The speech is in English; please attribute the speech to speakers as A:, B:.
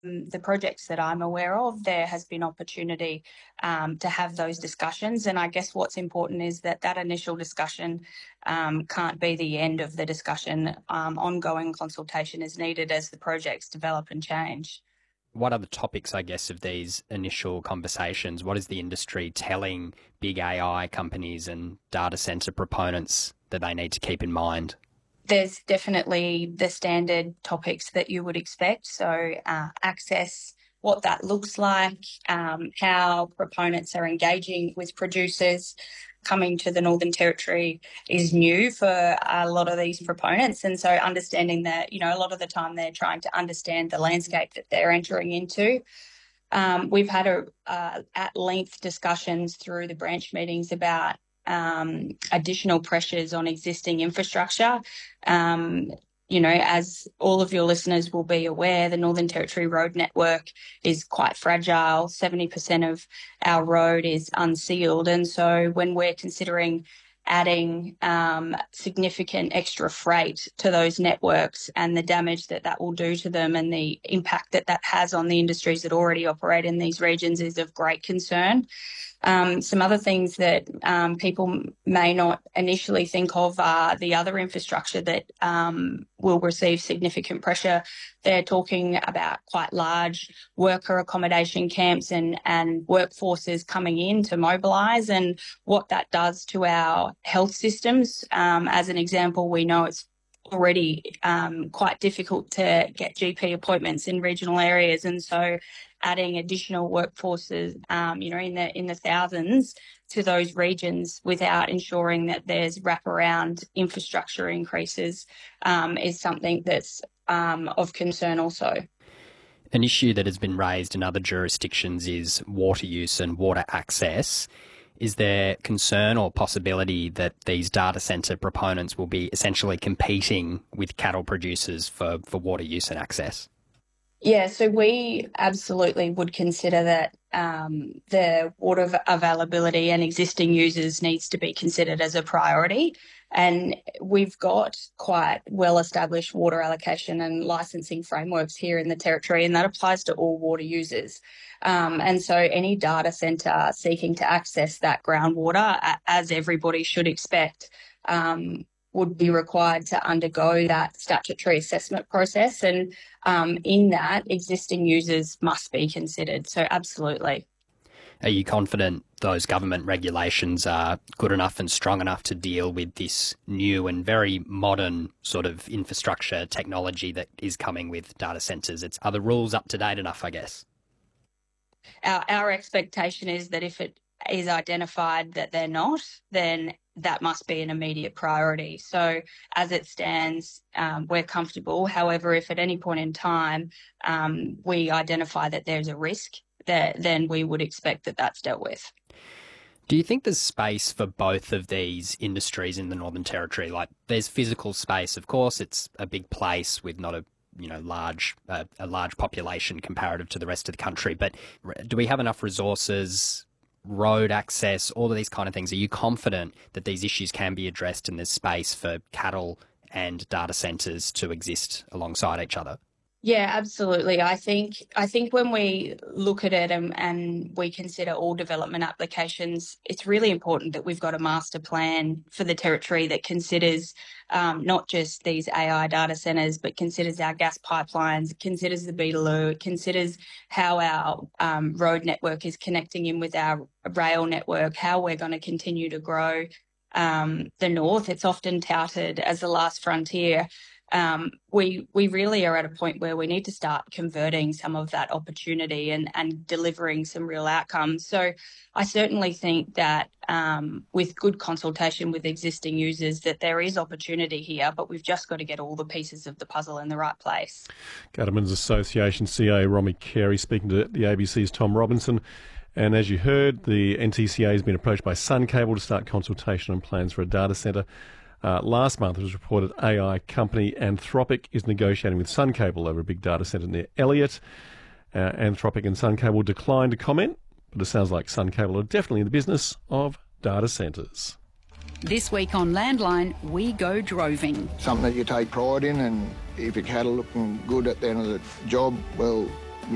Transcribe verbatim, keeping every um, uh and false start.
A: Um, the projects that I'm aware of, there has been opportunity um, to have those discussions. And I guess what's important is that that initial discussion um, can't be the end of the discussion. Um, ongoing consultation is needed as the projects develop and change.
B: What are the topics, I guess, of these initial conversations? What is the industry telling big A I companies and data centre proponents that they need to keep in mind?
A: There's definitely the standard topics that you would expect. So uh, access, what that looks like, um, how proponents are engaging with producers. Coming to the Northern Territory is new for a lot of these proponents. And so understanding that, you know, a lot of the time they're trying to understand the landscape that they're entering into. Um, we've had a, uh, at length discussions through the branch meetings about um, additional pressures on existing infrastructure. Um, you know, as all of your listeners will be aware, the Northern Territory road network is quite fragile. seventy percent of our road is unsealed. And so when we're considering adding um, significant extra freight to those networks and the damage that that will do to them and the impact that that has on the industries that already operate in these regions is of great concern. Um, some other things that um, people may not initially think of are the other infrastructure that um, will receive significant pressure. They're talking about quite large worker accommodation camps and, and workforces coming in to mobilise and what that does to our health systems. Um, as an example, we know it's already um, quite difficult to get G P appointments in regional areas, and so adding additional workforces, um, you know, in the in the thousands to those regions without ensuring that there's wraparound infrastructure increases um, is something that's um, of concern also.
B: An issue that has been raised in other jurisdictions is water use and water access. Is there concern or possibility that these data centre proponents will be essentially competing with cattle producers for, for water use and access?
A: Yeah, so we absolutely would consider that um, the water availability and existing users needs to be considered as a priority. And we've got quite well-established water allocation and licensing frameworks here in the Territory, and that applies to all water users. Um, and so any data centre seeking to access that groundwater, as everybody should expect, um, would be required to undergo that statutory assessment process. And um, in that, existing users must be considered. So absolutely.
B: Are you confident those government regulations are good enough and strong enough to deal with this new and very modern sort of infrastructure technology that is coming with data centres? It's, are the rules up to date enough, I guess?
A: Our, our expectation is that if it is identified that they're not, then that must be an immediate priority. So as it stands, um, we're comfortable. However, if at any point in time um, we identify that there's a risk, that, then we would expect that that's dealt with.
B: Do you think there's space for both of these industries in the Northern Territory? Like, there's physical space, of course. It's a big place with not a you know large uh, a large population comparative to the rest of the country. But do we have enough resources? Road access, all of these kind of things. Are you confident that these issues can be addressed and there's space for cattle and data centres to exist alongside each other?
A: Yeah, absolutely. I think I think when we look at it and, and we consider all development applications, it's really important that we've got a master plan for the Territory that considers um, not just these A I data centres, but considers our gas pipelines, considers the Beetaloo, considers how our um, road network is connecting in with our rail network, how we're going to continue to grow um, the north. It's often touted as the last frontier. Um, we we really are at a point where we need to start converting some of that opportunity and, and delivering some real outcomes. So I certainly think that um, with good consultation with existing users that there is opportunity here, but we've just got to get all the pieces of the puzzle in the right place.
C: Cattlemen's Association C E O Romy Carey speaking to the A B C's Tom Robinson. And as you heard, the N T C A has been approached by Sun Cable to start consultation on plans for a data centre. Uh, last month, it was reported A I company Anthropic is negotiating with Sun Cable over a big data centre near Elliott. Uh, Anthropic and Sun Cable declined to comment, but it sounds like Sun Cable are definitely in the business of data centres.
D: This week on Landline, we go droving.
E: Something that you take pride in, and if your cattle looking good at the end of the job, well,